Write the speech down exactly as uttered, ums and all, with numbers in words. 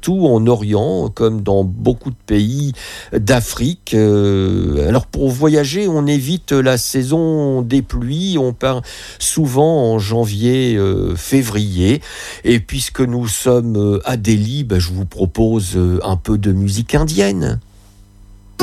surtout en Orient, comme dans beaucoup de pays d'Afrique. Euh, alors pour voyager, on évite la saison des pluies, on part souvent en janvier, euh, février. Et puisque nous sommes à Delhi, ben, je vous propose un peu de musique indienne.